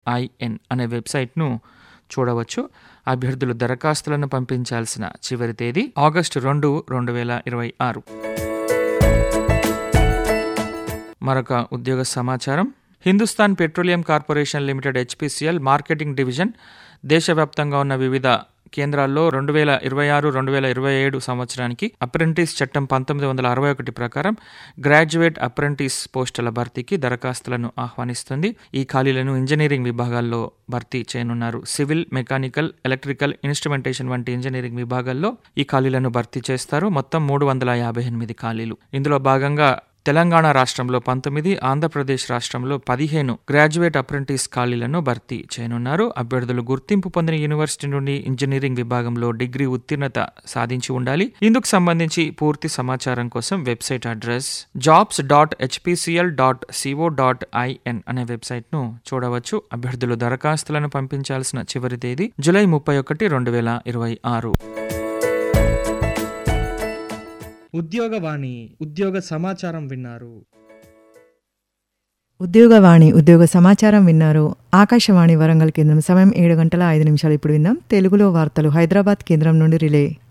అనే వెబ్సైట్ను చూడవచ్చు. అభ్యర్థులు దరఖాస్తులను పంపించాల్సిన చివరి తేదీ ఆగస్టు 2, 2026. మరొక ఉద్యోగ సమాచారం. Hindustan petroleum corporation limited HPCL marketing division దేశవ్యాప్తంగా ఉన్న వివిధ కేంద్రాల్లో 2026-2027 సంవత్సరానికి అప్రెంటిస్ చట్టం 1961 ప్రకారం గ్రాడ్యుయేట్ అప్రెంటిస్ పోస్టుల భర్తీకి దరఖాస్తులను ఆహ్వానిస్తుంది. ఈ ఖాళీలను ఇంజనీరింగ్ విభాగాల్లో భర్తీ చేయనున్నారు. సివిల్, మెకానికల్, ఎలక్ట్రికల్, ఇన్స్ట్రుమెంటేషన్ వంటి ఇంజనీరింగ్ విభాగాల్లో ఈ ఖాళీలను భర్తీ చేస్తారు. మొత్తం 358 ఖాళీలు. ఇందులో భాగంగా తెలంగాణ రాష్ట్రంలో 19, ఆంధ్రప్రదేశ్ రాష్ట్రంలో 15 గ్రాడ్యుయేట్ అప్రెంటిస్ ఖాళీలను భర్తీ చేయనున్నారు. అభ్యర్థులు గుర్తింపు పొందిన యూనివర్సిటీ నుండి ఇంజనీరింగ్ విభాగంలో డిగ్రీ ఉత్తీర్ణత సాధించి ఉండాలి. ఇందుకు సంబంధించి పూర్తి సమాచారం కోసం వెబ్సైట్ అడ్రస్ jobs.hpcl.co.in అనే వెబ్సైట్ను చూడవచ్చు. అభ్యర్థులు దరఖాస్తులను పంపించాల్సిన చివరి తేదీ జూలై 31, 2026. ఉద్యోగవాణి ఉద్యోగ సమాచారం విన్నారు. ఉద్యోగ సమాచారం విన్నారు. ఆకాశవాణి వరంగల్ కేంద్రం. సమయం 7 గంటల 5 నిమిషాలు. ఇప్పుడు విందాం తెలుగులో వార్తలు హైదరాబాద్ కేంద్రం నుండి రిలే.